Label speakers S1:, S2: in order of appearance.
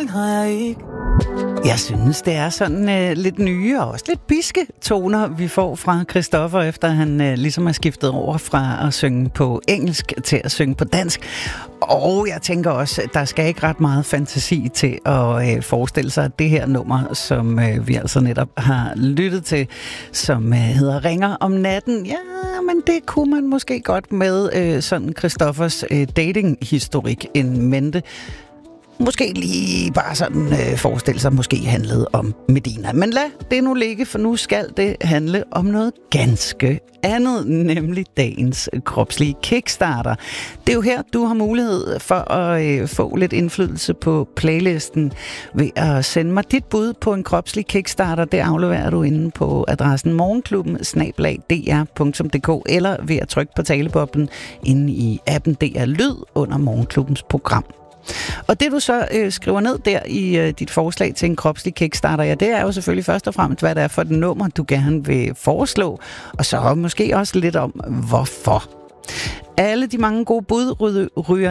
S1: den har jeg ikke.
S2: Jeg synes, det er sådan lidt nye og også lidt biske toner, vi får fra Christoffer, efter han ligesom er skiftet over fra at synge på engelsk til at synge på dansk. Og jeg tænker også, at der skal ikke ret meget fantasi til at forestille sig, at det her nummer, som vi altså netop har lyttet til, som hedder Ringer om natten, ja, men det kunne man måske godt med sådan Christoffers datinghistorik en mente. Måske lige bare sådan forestille sig, måske handlede om Medina. Men lad det nu ligge, for nu skal det handle om noget ganske andet, nemlig dagens kropslige kickstarter. Det er jo her, du har mulighed for at få lidt indflydelse på playlisten ved at sende mig dit bud på en kropslig kickstarter. Det afleverer du inde på adressen morgenklubben@dr.dk eller ved at trykke på taleboblen inde i appen DR Lyd under Morgenklubbens program. Og det du så skriver ned der i dit forslag til en kropslig kickstarter, ja, det er jo selvfølgelig først og fremmest, hvad det er for et nummer, du gerne vil foreslå, og så måske også lidt om, hvorfor. Alle de mange gode bud ryger